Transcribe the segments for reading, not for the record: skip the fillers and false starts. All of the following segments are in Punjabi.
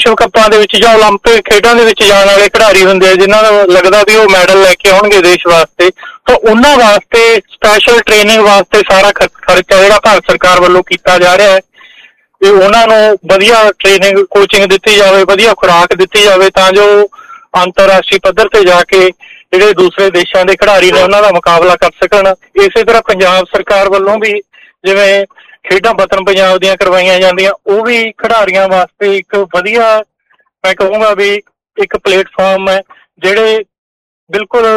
ਵਿਸ਼ਵ ਕੱਪਾਂ ਦੇ ਵਿੱਚ ਜਾਂ ਓਲੰਪਿਕ ਖੇਡਾਂ ਦੇ ਵਿੱਚ ਜਾਣ ਵਾਲੇ ਖਿਡਾਰੀ ਹੁੰਦੇ ਆ ਜਿਨ੍ਹਾਂ ਨੂੰ ਲੱਗਦਾ ਵੀ ਉਹ ਮੈਡਲ ਲੈ ਕੇ ਆਉਣਗੇ ਦੇਸ਼ ਵਾਸਤੇ, ਤਾਂ ਉਹਨਾਂ ਵਾਸਤੇ ਸਪੈਸ਼ਲ ਟ੍ਰੇਨਿੰਗ ਵਾਸਤੇ ਸਾਰਾ ਖਰਚਾ ਜਿਹੜਾ ਭਾਰਤ ਸਰਕਾਰ ਵੱਲੋਂ ਕੀਤਾ ਜਾ ਰਿਹਾ ਹੈ, ਤੇ ਉਹਨਾਂ ਨੂੰ ਵਧੀਆ ਟ੍ਰੇਨਿੰਗ ਕੋਚਿੰਗ ਦਿੱਤੀ ਜਾਵੇ, ਵਧੀਆ ਖੁਰਾਕ ਦਿੱਤੀ ਜਾਵੇ, ਤਾਂ ਜੋ ਅੰਤਰਰਾਸ਼ਟਰੀ ਪੱਧਰ ਤੇ ਜਾ ਕੇ ਜਿਹੜੇ ਦੂਸਰੇ ਦੇਸ਼ਾਂ ਦੇ ਖਿਡਾਰੀ ਨੇ ਉਹਨਾਂ ਦਾ ਮੁਕਾਬਲਾ ਕਰ ਸਕਣ। ਇਸੇ ਤਰ੍ਹਾਂ ਪੰਜਾਬ ਸਰਕਾਰ ਵੱਲੋਂ ਵੀ ਜਿਵੇਂ ਖੇਡਾਂ ਵਤਨ ਪੰਜਾਬ ਦੀਆਂ ਕਰਵਾਈਆਂ ਜਾਂਦੀਆਂ, ਉਹ ਵੀ ਖਿਡਾਰੀਆਂ ਵਾਸਤੇ ਇੱਕ ਵਧੀਆ, ਮੈਂ ਕਹੂੰਗਾ ਵੀ ਇੱਕ ਪਲੇਟਫਾਰਮ ਹੈ, ਜਿਹੜੇ ਬਿਲਕੁਲ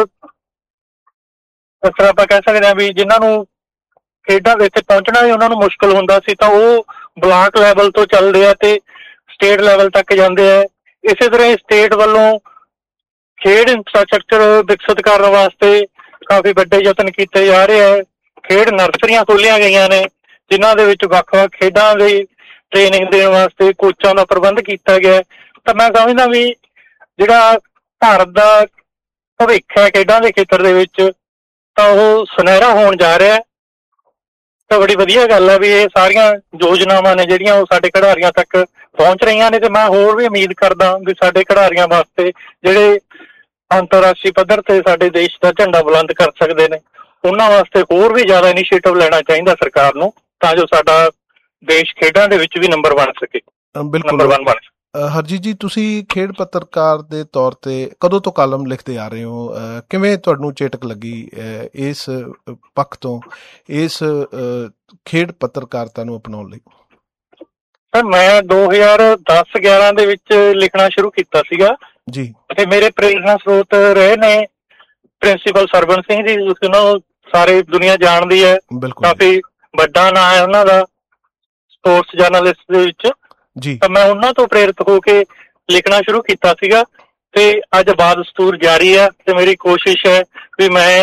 ਇਸ ਤਰ੍ਹਾਂ ਆਪਾਂ ਕਹਿ ਸਕਦੇ ਹਾਂ ਵੀ ਜਿਨ੍ਹਾਂ ਨੂੰ ਖੇਡਾਂ ਦੇ ਇੱਥੇ ਪਹੁੰਚਣਾ ਵੀ ਉਹਨਾਂ ਨੂੰ ਮੁਸ਼ਕਿਲ ਹੁੰਦਾ ਸੀ, ਤਾਂ ਉਹ ਬਲਾਕ ਲੈਵਲ ਤੋਂ ਚੱਲਦੇ ਆ ਤੇ ਸਟੇਟ ਲੈਵਲ ਤੱਕ ਜਾਂਦੇ ਆ। ਇਸੇ ਤਰ੍ਹਾਂ ਸਟੇਟ ਵੱਲੋਂ ਖੇਡ ਇੰਫਰਾਸਟਰਕਚਰ ਵਿਕਸਿਤ ਕਰਨ ਵਾਸਤੇ ਕਾਫੀ ਵੱਡੇ ਯਤਨ ਕੀਤੇ ਜਾ ਰਹੇ ਹੈ। ਖੇਡ ਨਰਸਰੀਆਂ ਖੋਲ੍ਹੀਆਂ ਗਈਆਂ ਨੇ ਜਿਨ੍ਹਾਂ ਦੇ ਵਿੱਚ ਵੱਖ-ਵੱਖ ਖੇਡਾਂ ਦੀ ਟ੍ਰੇਨਿੰਗ ਦੇਣ ਵਾਸਤੇ ਕੋਚਾਂ ਦਾ ਪ੍ਰਬੰਧ ਕੀਤਾ ਗਿਆ। ਤਾਂ ਮੈਂ ਸਮਝਦਾ ਵੀ ਜਿਹੜਾ ਭਾਰਤ ਦਾ ਭਵਿੱਖ ਹੈ ਖੇਡਾਂ ਦੇ ਖੇਤਰ ਦੇ ਵਿੱਚ, ਤਾਂ ਉਹ ਸੁਨਹਿਰਾ ਹੋਣ ਜਾ ਰਿਹਾ। ਤਾਂ ਬੜੀ ਵਧੀਆ ਗੱਲ ਹੈ ਵੀ ਇਹ ਸਾਰੀਆਂ ਯੋਜਨਾਵਾਂ ਨੇ ਜਿਹੜੀਆਂ ਉਹ ਸਾਡੇ ਖਿਡਾਰੀਆਂ ਤੱਕ ਪਹੁੰਚ ਰਹੀਆਂ ਨੇ, ਤੇ ਮੈਂ ਹੋਰ ਵੀ ਉਮੀਦ ਕਰਦਾ ਵੀ ਸਾਡੇ ਖਿਡਾਰੀਆਂ ਵਾਸਤੇ ਜਿਹੜੇ ਅੰਤਰਰਾਸ਼ਟਰੀ ਪੱਧਰ ਤੇ ਸਾਡੇ ਦੇਸ਼ ਦਾ ਝੰਡਾ ਬੁਲੰਦ ਕਰ ਸਕਦੇ ਨੇ, ਉਹਨਾਂ ਵਾਸਤੇ ਹੋਰ ਵੀ ਜ਼ਿਆਦਾ ਇਨੀਸ਼ੀਏਟਿਵ ਲੈਣਾ ਚਾਹੀਦਾ ਸਰਕਾਰ ਨੂੰ, ਤਾਂ ਜੋ ਸਾਡਾ ਦੇਸ਼ ਖੇਡਾਂ ਦੇ ਵਿੱਚ ਵੀ ਨੰਬਰ ਬਣ ਸਕੇ। ਬਿਲਕੁਲ ਹਰਜੀਤ ਜੀ, ਤੁਸੀਂ ਖੇਡ ਪੱਤਰਕਾਰ ਦੇ ਤੌਰ ਤੇ ਕਦੋਂ ਤੋਂ ਕਾਲਮ ਲਿਖਦੇ ਆ ਰਹੇ ਹੋ? ਕਿਵੇਂ ਤੁਹਾਨੂੰ ਚੇਟਕ ਲੱਗੀ ਇਸ ਪੱਖ ਤੋਂ ਇਸ ਖੇਡ ਪੱਤਰਕਾਰਤਾ ਨੂੰ ਅਪਣਾਉਣ ਲਈ? ਸਰ, ਮੈਂ 2010-11 ਦੇ ਵਿੱਚ ਲਿਖਣਾ ਸ਼ੁਰੂ ਕੀਤਾ ਸੀਗਾ ਜੀ, ਤੇ ਮੇਰੇ ਪ੍ਰੇਰਨਾ ਸਰੋਤ ਰਹੇ ਨੇ ਪ੍ਰਿੰਸੀਪਲ ਸਰਵਣ ਸਿੰਘ ਜੀ, ਉਹਨੂੰ ਸਾਰੀ ਦੁਨੀਆ ਜਾਣਦੀ ਹੈ, ਕਾਫੀ ਵੱਡਾ ਨਾਂ ਹੈ ਉਹਨਾਂ ਦਾ ਸਪੋਰਟਸ ਜਰਨਲਿਸਟ ਦੇ ਵਿੱਚ ਜੀ। ਤਾਂ ਮੈਂ ਉਹਨਾਂ ਤੋਂ ਪ੍ਰੇਰਿਤ ਹੋ ਕੇ ਲਿਖਣਾ ਸ਼ੁਰੂ ਕੀਤਾ ਸੀਗਾ, ਤੇ ਅੱਜ ਬਾਦਸਤੂਰ ਜਾਰੀ ਹੈ, ਤੇ ਮੇਰੀ ਕੋਸ਼ਿਸ਼ ਹੈ ਵੀ ਮੈਂ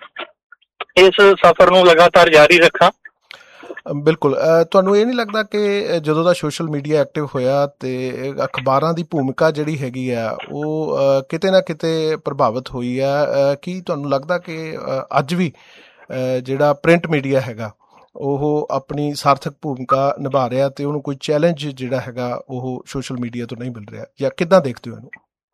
ਇਸ ਸਫ਼ਰ ਨੂੰ ਲਗਾਤਾਰ ਜਾਰੀ ਰੱਖਾਂ। ਬਿਲਕੁਲ, ਤੁਹਾਨੂੰ ਇਹ ਨਹੀਂ ਲੱਗਦਾ ਕਿ ਜਦੋਂ ਦਾ ਸੋਸ਼ਲ ਮੀਡੀਆ ਐਕਟਿਵ ਹੋਇਆ ਤੇ ਅਖਬਾਰਾਂ ਦੀ ਭੂਮਿਕਾ ਜਿਹੜੀ ਹੈਗੀ ਆ ਉਹ ਕਿਤੇ ਨਾ ਕਿਤੇ ਪ੍ਰਭਾਵਿਤ ਹੋਈ ਆ? ਕੀ ਤੁਹਾਨੂੰ ਲੱਗਦਾ ਕਿ ਅੱਜ ਵੀ ਜਿਹੜਾ ਪ੍ਰਿੰਟ ਮੀਡੀਆ ਹੈਗਾ ਉਹ ਆਪਣੀ ਸਾਰਥਕ ਭੂਮਿਕਾ ਨਿਭਾ ਰਿਹਾ ਤੇ ਉਹਨੂੰ ਕੋਈ ਚੈਲੰਜ ਜਿਹੜਾ ਹੈਗਾ ਉਹ ਸੋਸ਼ਲ ਮੀਡੀਆ ਤੋਂ ਨਹੀਂ ਮਿਲ ਰਿਹਾ, ਜਾਂ ਕਿੱਦਾਂ ਦੇਖਦੇ ਹੋ ਇਹਨੂੰ?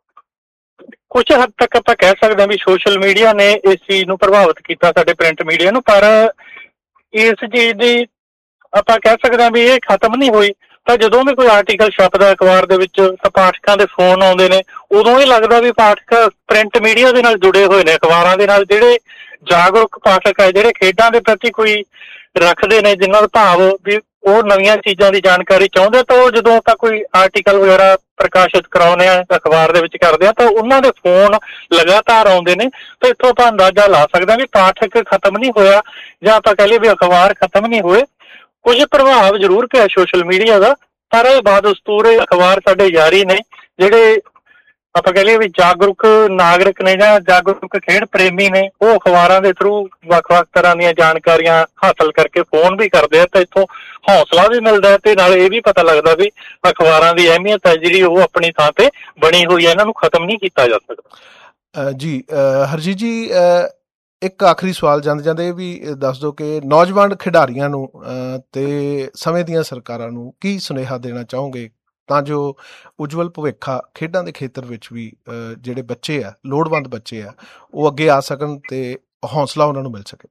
ਕੁਝ ਹੱਦ ਤੱਕ ਆਪਾਂ ਕਹਿ ਸਕਦੇ ਹਾਂ ਵੀ ਸੋਸ਼ਲ ਮੀਡੀਆ ਨੇ ਇਸ ਚੀਜ਼ ਨੂੰ ਪ੍ਰਭਾਵਿਤ ਕੀਤਾ, ਸਾਡੇ ਪ੍ਰਿੰਟ ਮੀਡੀਆ ਨੂੰ, ਪਰ ਇਸ ਚੀਜ਼ ਦੀ ਆਪਾਂ ਕਹਿ ਸਕਦੇ ਹਾਂ ਵੀ ਇਹ ਖਤਮ ਨਹੀਂ ਹੋਈ। ਤਾਂ ਜਦੋਂ ਵੀ ਕੋਈ ਆਰਟੀਕਲ ਛਪਦਾ ਅਖਬਾਰ ਦੇ ਵਿੱਚ ਤਾਂ ਪਾਠਕਾਂ ਦੇ ਫੋਨ ਆਉਂਦੇ ਨੇ, ਉਦੋਂ ਇਹ ਲੱਗਦਾ ਵੀ ਪਾਠਕ ਪ੍ਰਿੰਟ ਮੀਡੀਆ ਦੇ ਨਾਲ ਜੁੜੇ ਹੋਏ ਨੇ, ਅਖਬਾਰਾਂ ਦੇ ਨਾਲ। ਜਿਹੜੇ ਜਾਗਰੂਕ ਪਾਠਕ ਹੈ, ਜਿਹੜੇ ਖੇਡਾਂ ਦੇ ਪ੍ਰਤੀ ਕੋਈ ਰੱਖਦੇ ਨੇ, ਜਿਨ੍ਹਾਂ ਦਾ ਭਾਵ ਵੀ ਉਹ ਨਵੀਆਂ ਚੀਜ਼ਾਂ ਦੀ ਜਾਣਕਾਰੀ ਚਾਹੁੰਦੇ, ਤਾਂ ਉਹ ਜਦੋਂ ਆਪਾਂ ਕੋਈ ਆਰਟੀਕਲ ਵਗੈਰਾ ਪ੍ਰਕਾਸ਼ਿਤ ਕਰਾਉਂਦੇ ਆ ਅਖਬਾਰ ਦੇ ਵਿੱਚ ਕਰਦੇ ਆ, ਤਾਂ ਉਹਨਾਂ ਦੇ ਫੋਨ ਲਗਾਤਾਰ ਆਉਂਦੇ ਨੇ। ਤਾਂ ਇੱਥੋਂ ਆਪਾਂ ਅੰਦਾਜ਼ਾ ਲਾ ਸਕਦੇ ਹਾਂ ਵੀ ਪਾਠਕ ਖਤਮ ਨਹੀਂ ਹੋਇਆ, ਜਾਂ ਆਪਾਂ ਕਹਿ ਲਈਏ ਵੀ ਅਖਬਾਰ ਖਤਮ ਨਹੀਂ ਹੋਏ। ਕੁਝ ਪ੍ਰਭਾਵ ਜ਼ਰੂਰ ਪਿਆ ਸੋਸ਼ਲ ਮੀਡੀਆ ਦਾ, ਪਰ ਬਾਦਸਤੂਰ ਅਖਬਾਰ ਸਾਡੇ ਜਾਰੀ ਨੇ। ਜਿਹੜੇ ਆਪਾਂ ਕਹਿ ਲਈਏ ਵੀ ਜਾਗਰੂਕ ਨਾਗਰਿਕ ਨੇ ਜਾਂ ਜਾਗਰੂਕ ਖੇਡ ਪ੍ਰੇਮੀ ਨੇ, ਉਹ ਅਖਬਾਰਾਂ ਦੇ ਥਰੂ ਵੱਖ-ਵੱਖ ਤਰ੍ਹਾਂ ਦੀਆਂ ਜਾਣਕਾਰੀਆਂ ਹਾਸਲ ਕਰਕੇ ਫੋਨ ਵੀ ਕਰਦੇ ਆ, ਤਾਂ ਇੱਥੋਂ ਹੌਸਲਾ ਵੀ ਮਿਲਦਾ, ਤੇ ਨਾਲ ਇਹ ਵੀ ਪਤਾ ਲੱਗਦਾ ਵੀ ਅਖਬਾਰਾਂ ਦੀ ਅਹਿਮੀਅਤ ਹੈ ਜਿਹੜੀ ਉਹ ਆਪਣੀ ਥਾਂ ਤੇ ਬਣੀ ਹੋਈ ਹੈ, ਇਹਨਾਂ ਨੂੰ ਖਤਮ ਨਹੀਂ ਕੀਤਾ ਜਾ ਸਕਦਾ। ਜੀ ਹਰਜੀਤ ਜੀ, ਇੱਕ ਆਖਰੀ ਸਵਾਲ ਜਾਂਦੇ ਜਾਂਦੇ ਇਹ ਵੀ ਦੱਸ ਦਿਓ ਕਿ ਨੌਜਵਾਨ ਖਿਡਾਰੀਆਂ ਨੂੰ ਤੇ ਸਮੇਂ ਦੀਆਂ ਸਰਕਾਰਾਂ ਨੂੰ ਕੀ ਸੁਨੇਹਾ ਦੇਣਾ ਚਾਹੋਗੇ ਤਾਂ ਜੋ ਉਜਵਲ ਭਵਿੱਖਾ ਖੇਡਾਂ ਦੇ ਖੇਤਰ ਵਿੱਚ ਵੀ ਜਿਹੜੇ ਬੱਚੇ ਆ, ਲੋੜਵੰਦ ਬੱਚੇ ਆ, ਉਹ ਅੱਗੇ ਆ ਸਕਣ ਤੇ ਹੌਸਲਾ ਉਹਨਾਂ ਨੂੰ ਮਿਲ ਸਕੇ?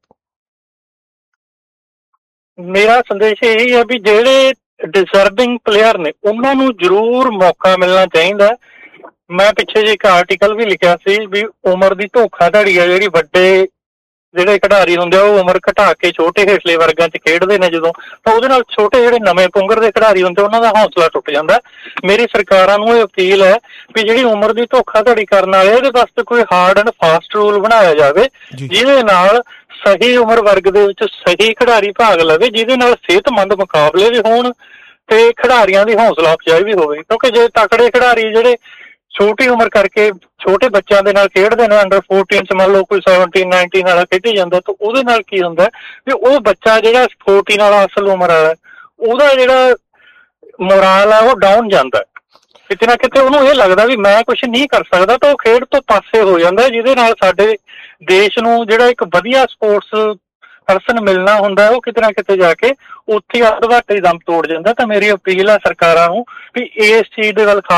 ਮੇਰਾ ਸੰਦੇਸ਼ ਇਹੀ ਹੈ ਵੀ ਜਿਹੜੇ ਡਿਜ਼ਰਵਿੰਗ ਪਲੇਅਰ ਨੇ ਉਹਨਾਂ ਨੂੰ ਜ਼ਰੂਰ ਮੌਕਾ ਮਿਲਣਾ ਚਾਹੀਦਾ। ਮੈਂ ਪਿੱਛੇ ਜਿਹੇ ਇੱਕ ਆਰਟੀਕਲ ਵੀ ਲਿਖਿਆ ਸੀ ਵੀ ਉਮਰ ਦੀ ਧੋਖਾਧੜੀ ਹੈ, ਜਿਹੜੀ ਵੱਡੇ ਜਿਹੜੇ ਖਿਡਾਰੀ ਹੁੰਦੇ ਆ ਉਹ ਉਮਰ ਘਟਾ ਕੇ ਛੋਟੇ ਹੇਠਲੇ ਵਰਗਾਂ 'ਚ ਖੇਡਦੇ ਨੇ ਜਦੋਂ, ਤਾਂ ਉਹਦੇ ਨਾਲ ਛੋਟੇ ਜਿਹੜੇ ਨਵੇਂ ਪੁੰਗਰ ਦੇ ਖਿਡਾਰੀ ਹੁੰਦੇ ਉਹਨਾਂ ਦਾ ਹੌਸਲਾ ਟੁੱਟ ਜਾਂਦਾ। ਮੇਰੀ ਸਰਕਾਰਾਂ ਨੂੰ ਇਹ ਅਪੀਲ ਹੈ ਵੀ ਜਿਹੜੀ ਉਮਰ ਦੀ ਧੋਖਾਧੜੀ ਕਰਨ ਵਾਲੇ ਇਹਦੇ ਵਾਸਤੇ ਕੋਈ ਹਾਰਡ ਐਂਡ ਫਾਸਟ ਰੂਲ ਬਣਾਇਆ ਜਾਵੇ, ਜਿਹਦੇ ਨਾਲ ਸਹੀ ਉਮਰ ਵਰਗ ਦੇ ਵਿੱਚ ਸਹੀ ਖਿਡਾਰੀ ਭਾਗ ਲਵੇ, ਜਿਹਦੇ ਨਾਲ ਸਿਹਤਮੰਦ ਮੁਕਾਬਲੇ ਵੀ ਹੋਣ ਤੇ ਖਿਡਾਰੀਆਂ ਦੀ ਹੌਸਲਾ ਅਫਜ਼ਾਈ ਵੀ ਹੋਵੇ। ਕਿਉਂਕਿ ਜੇ ਤਕੜੇ ਖਿਡਾਰੀ ਜਿਹੜੇ ਛੋਟੀ ਉਮਰ ਕਰਕੇ ਛੋਟੇ ਬੱਚਿਆਂ ਦੇ ਨਾਲ ਖੇਡਦੇ ਨੇ, ਅੰਡਰ 14 'ਚ ਮੰਨ ਲਓ ਕੋਈ 17-19 ਵਾਲਾ ਖੇਡੀ ਜਾਂਦਾ, ਤਾਂ ਉਹਦੇ ਨਾਲ ਕੀ ਹੁੰਦਾ ਵੀ ਉਹ ਬੱਚਾ ਜਿਹੜਾ 14 ਵਾਲਾ ਅਸਲ ਉਮਰ ਵਾਲਾ, ਉਹਦਾ ਜਿਹੜਾ ਮੋਰਾਲ ਆ ਉਹ ਡਾਊਨ ਜਾਂਦਾ। ਕਿਤੇ ਨਾ ਕਿਤੇ ਉਹਨੂੰ ਇਹ ਲੱਗਦਾ ਵੀ ਮੈਂ ਕੁਛ ਨਹੀਂ ਕਰ ਸਕਦਾ, ਤਾਂ ਉਹ ਖੇਡ ਤੋਂ ਪਾਸੇ ਹੋ ਜਾਂਦਾ, ਜਿਹਦੇ ਨਾਲ ਸਾਡੇ ਦੇਸ਼ ਨੂੰ ਜਿਹੜਾ ਇੱਕ ਵਧੀਆ ਸਪੋਰਟਸ ਪਰਸਨ ਮਿਲਣਾ ਹੁੰਦਾ ਉਹ ਕਿਤੇ ਨਾ ਕਿਤੇ ਜਾ ਕੇ ਉੱਥੇ ਅੱਧ-ਘੱਟ ਹੀ ਦਮ ਤੋੜ ਜਾਂਦਾ। ਤਾਂ ਮੇਰੀ ਅਪੀਲ ਹੈ ਸਰਕਾਰਾਂ ਨੂੰ ਵੀ ਇਸ ਚੀਜ਼ ਦੇ ਵੱਲ